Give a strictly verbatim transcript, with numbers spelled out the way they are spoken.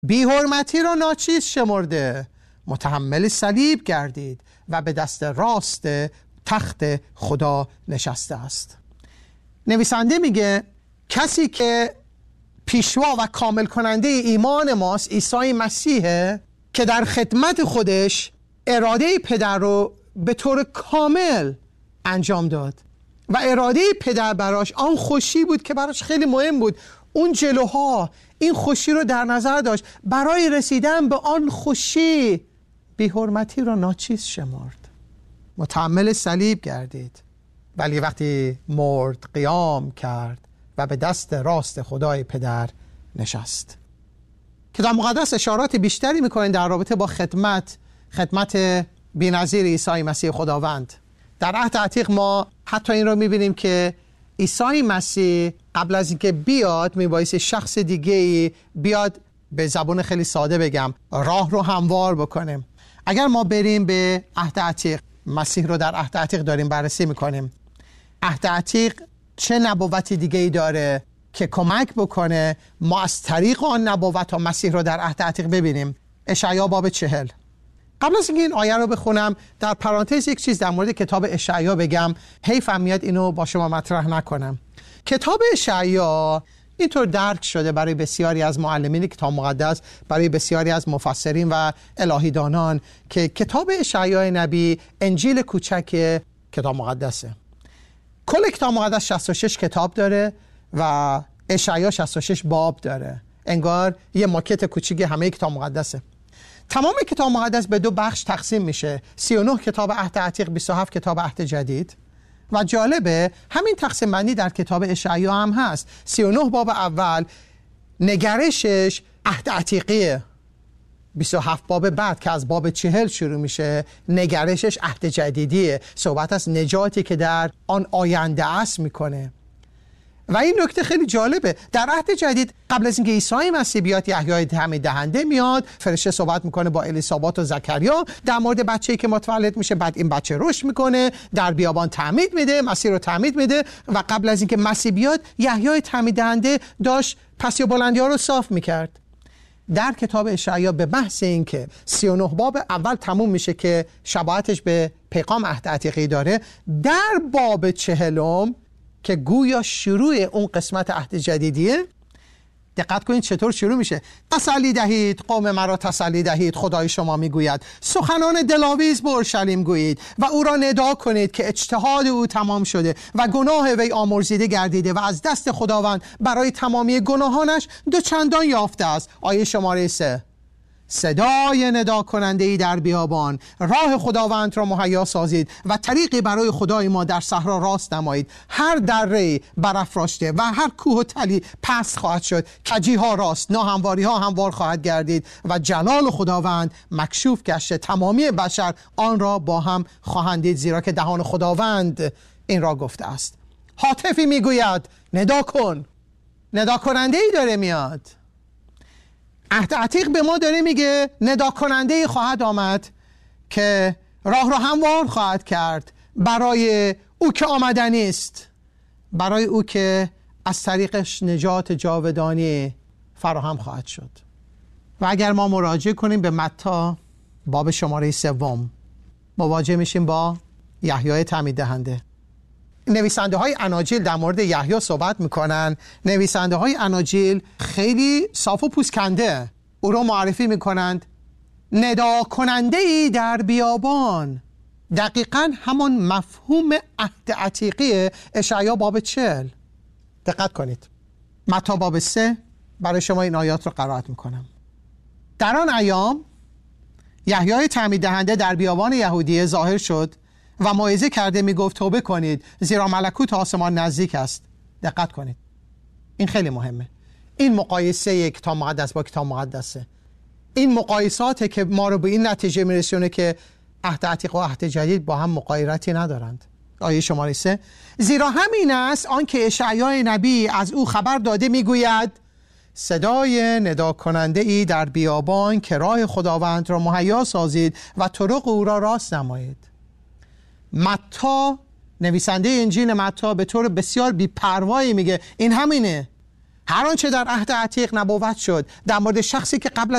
بی‌حرمتی را ناچیز شمرده، متحمل صلیب گردید و به دست راست تخت خدا نشسته است. نویسنده میگه کسی که پیشوا و کامل کننده ایمان ماست عیسی مسیحه که در خدمت خودش اراده پدر رو به طور کامل انجام داد و اراده پدر براش آن خوشی بود که براش خیلی مهم بود. اون جلوها این خوشی رو در نظر داشت. برای رسیدن به آن خوشی بی‌حرمتی را ناچیز شمرد، متحمل صلیب گردید، ولی وقتی مرد قیام کرد و به دست راست خدای پدر نشست. کتاب مقدس اشارات بیشتری میکنه در رابطه با خدمت خدمت بی‌نظیر عیسی مسیح خداوند. در عهد عتیق ما حتی این رو میبینیم که عیسی مسیح قبل از اینکه بیاد میبایستی شخص دیگه بیاد، به زبان خیلی ساده بگم، راه رو هموار بکنیم. اگر ما بریم به عهد عتیق، مسیح رو در عهد عتیق داریم بررسی میکنیم، عهد عتیق چه نبوتی دیگه ای داره که کمک بکنه ما از طریق آن نبوت ها مسیح رو در عهد عتیق ببینیم. اشعیا باب چهل. قبل از اینکه این آیه رو بخونم در پرانتز یک چیز در مورد کتاب اشعیا بگم، حیفم میاد اینو با شما مطرح نکنم. کتاب اشعیا اینطور درک شده برای بسیاری از معلمین کتاب مقدس، برای بسیاری از مفسرین و الهیدانان که کتاب اشعیا نبی انجیل کوچک کتاب مقدسه. کل کتاب مقدس شصت و شش کتاب داره و اشعیا شصت و شش باب داره، انگار یه ماکت کوچیک همه کتاب مقدسه. تمام کتاب مقدس به دو بخش تقسیم میشه، سی و نه کتاب عهد عتیق، بیست و هفت کتاب عهد جدید. و جالبه همین تقسیم بندی در کتاب اشعیا هم هست. سی و نه باب اول نگرشش عهد عتیقیه، بیست و هفت باب بعد که از باب چهل شروع میشه نگرشش عهد جدیدیه، صحبت از نجاتی که در آن آینده است میکنه. و این نکته خیلی جالبه، در عهد جدید قبل از اینکه عیسی مسیح بیاد یحیای تعمید دهنده میاد، فرشته صحبت میکنه با الیسابات و زکریا در مورد بچه‌ای که متولد میشه، بعد این بچه رشد میکنه، در بیابان تعمید میده، مسیح رو تعمید میده و قبل از اینکه مسیح بیاد یحیای تعمید دهنده داشت پستی و بلندی‌ها رو صاف میکرد. در کتاب اشعیا به محض اینکه سی و نه باب اول تموم میشه که شباهتش به پیغام عهد عتیقی داره، در باب چهلم که گویا شروع اون قسمت عهد جدیدیه، دقت کنید چطور شروع میشه. تسلی دهید قوم مرا، تسلی دهید خدای شما میگوید، سخنان دلاویز به اورشلیم گویید و او را ندا کنید که اجتهاد او تمام شده و گناه وی آمرزیده گردیده و از دست خداوند برای تمامی گناهانش دو چندان یافته است. آیه شماره سه، صدای ندا کننده ای در بیابان، راه خداوند را مهیا سازید و طریقی برای خدای ما در صحرا راست نمایید. هر دره برافراشته و هر کوه و تلی پست خواهد شد، کجی ها راست، ناهمواری ها هموار خواهد گردید و جلال خداوند مکشوف گشته، تمامی بشر آن را با هم خواهند دید، زیرا که دهان خداوند این را گفته است. هاتفی میگوید ندا کن، ندا کننده ای داره میاد. عهد عتیق به ما داره میگه ندا کننده خواهد آمد که راه را هموار خواهد کرد برای او که آمدنی است، برای او که از طریقش نجات جاودانی فراهم خواهد شد. و اگر ما مراجعه کنیم به متی باب شماره سوم، مواجه میشیم با یحیای تعمید دهنده. نویسنده های اناجیل در مورد یحیی صحبت میکنن. نویسنده های اناجیل خیلی صاف و پوسکنده او رو معرفی میکنند، ندا کننده ای در بیابان. دقیقاً همان مفهوم عهد عتیقی اشعیا باب چهل. دقت کنید، متی باب سه برای شما این آیات رو قرائت میکنم. در آن ایام یحیای تعمید دهنده در بیابان یهودیه ظاهر شد و موعظه کرده میگفت توبه کنید زیرا ملکوت آسمان نزدیک است. دقت کنید، این خیلی مهمه. این مقایسه کتاب مقدس با کتاب مقدسه. این مقایساته که ما رو به این نتیجه میرسونه که عهد عتیق و عهد جدید با هم مغایرتی ندارند. آیه شماره سه، زیرا همین است آنکه اشعیا نبی از او خبر داده میگوید صدای ندا کننده ای در بیابان که راه خداوند را مهیا سازید و طرق او را راست نمایید. متی، نویسنده انجیل متی، به طور بسیار بی‌پروایی میگه این همینه. هر آنچه در عهد عتیق نبوت شد در مورد شخصی که قبل